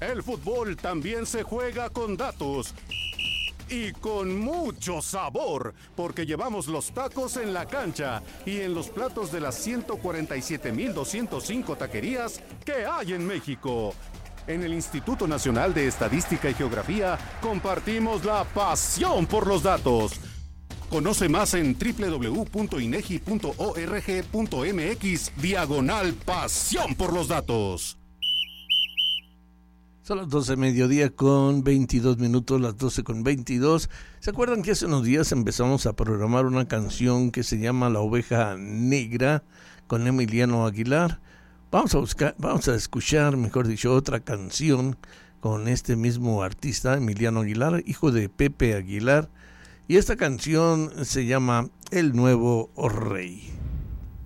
El fútbol también se juega con datos y con mucho sabor, porque llevamos los tacos en la cancha y en los platos de las 147,205 taquerías que hay en México. En el Instituto Nacional de Estadística y Geografía compartimos la pasión por los datos. Conoce más en www.inegi.org.mx/pasión por los datos. Son las 12 de mediodía con 22 minutos, las 12 con 22. ¿Se acuerdan que hace unos días empezamos a programar una canción que se llama La Oveja Negra con Emiliano Aguilar? Vamos a escuchar, mejor dicho, otra canción con este mismo artista, Emiliano Aguilar, hijo de Pepe Aguilar. Y esta canción se llama El Nuevo Rey.